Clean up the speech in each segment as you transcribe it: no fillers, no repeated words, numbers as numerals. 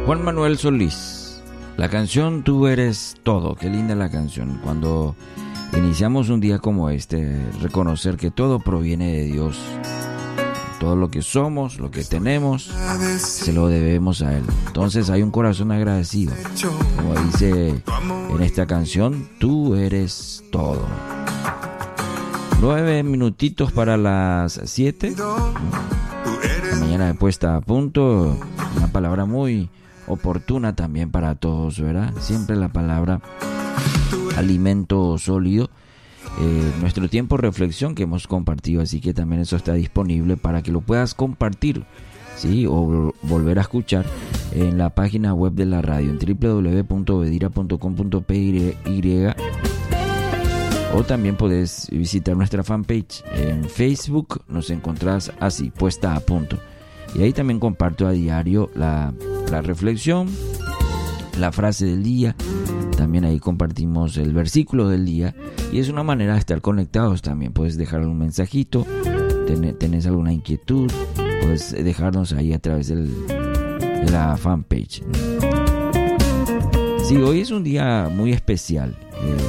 Juan Manuel Solís, la canción Tú Eres Todo. Qué linda la canción. Cuando iniciamos un día como este, reconocer que todo proviene de Dios. Todo lo que somos, lo que tenemos, se lo debemos a Él. Entonces hay un corazón agradecido. Como dice en esta canción, Tú eres todo. 9 minutitos para las 7. La mañana de puesta a punto. Una palabra muy oportuna también para todos, ¿verdad? Siempre la palabra alimento sólido. Nuestro tiempo de reflexión que hemos compartido, así que también eso está disponible para que lo puedas compartir, ¿sí? O volver a escuchar en la página web de la radio en www.obedira.com.py, o también puedes visitar nuestra fanpage en Facebook. Nos encontrás así, puesta a punto, y ahí también comparto a diario la reflexión, la frase del día. También ahí compartimos el versículo del día, y es una manera de estar conectados también. Puedes dejar un mensajito, tenés alguna inquietud, puedes dejarnos ahí a través de la fanpage. Sí, hoy es un día muy especial.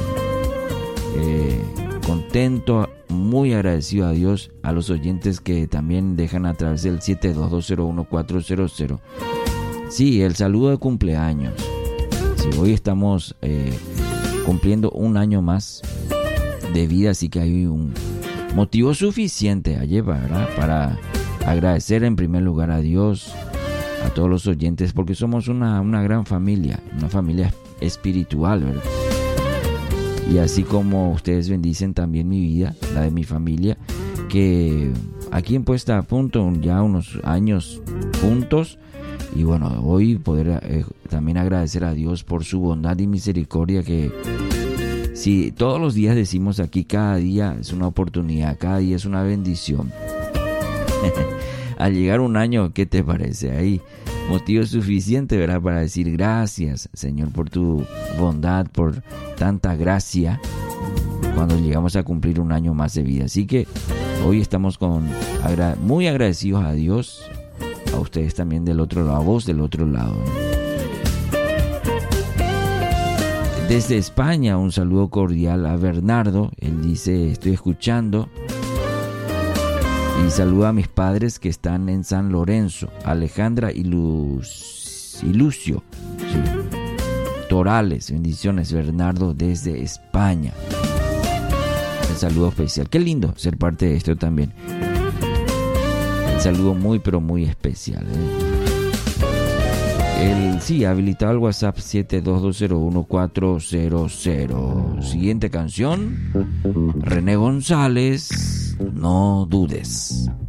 Contento, muy agradecido a Dios, a los oyentes que también dejan a través del 722011400. Sí, el saludo de cumpleaños. Sí, hoy estamos cumpliendo un año más de vida, así que hay un motivo suficiente allí, ¿verdad?, para agradecer en primer lugar a Dios, a todos los oyentes, porque somos una gran familia, una familia espiritual, ¿verdad? Y así como ustedes bendicen también mi vida, la de mi familia, que aquí en Puesta a Punto ya unos años juntos. Y bueno, hoy poder también agradecer a Dios por su bondad y misericordia, que si todos los días decimos aquí, cada día es una oportunidad, cada día es una bendición. Al llegar un año, ¿qué te parece? Ahí motivo suficiente, ¿verdad?, para decir gracias, Señor, por tu bondad, por tanta gracia, cuando llegamos a cumplir un año más de vida. Así que hoy estamos muy agradecidos a Dios, a ustedes también del otro lado, a vos del otro lado. Desde España, un saludo cordial a Bernardo. Él dice, estoy escuchando. Y saluda a mis padres que están en San Lorenzo, Alejandra y Lucio. Sí. Torales, bendiciones, Bernardo, desde España. Un saludo especial. Qué lindo ser parte de esto también. Un saludo muy, pero muy especial. Sí, habilitado el WhatsApp 722011400. Siguiente canción, René González, No Dudes.